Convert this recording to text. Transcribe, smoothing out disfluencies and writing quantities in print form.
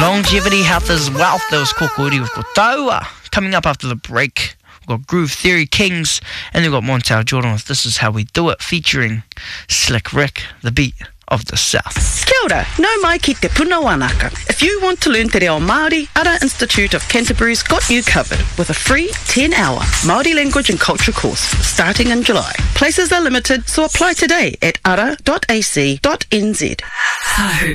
Longevity, health is wealth. That was Kokori with Kotaua. Coming up after the break, we've got Groove Theory Kings, and we've got Montel Jordan with This Is How We Do It, featuring Slick Rick, the beat of the South. Kia ora, nau mai ki te puna wānaka. If you want to learn te reo Māori, Ara Institute of Canterbury's got you covered with a free 10-hour Māori language and culture course starting in July. Places are limited, so apply today at ara.ac.nz. So,